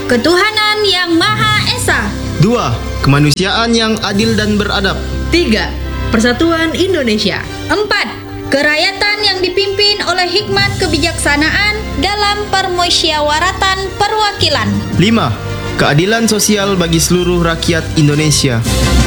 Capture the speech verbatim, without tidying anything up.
Ketuhanan Yang Maha Esa. Dua. Kemanusiaan yang adil dan beradab. Tiga. Persatuan Indonesia. Empat. Kerakyatan yang dipimpin oleh hikmat kebijaksanaan dalam permusyawaratan perwakilan. Lima. Keadilan sosial bagi seluruh rakyat Indonesia.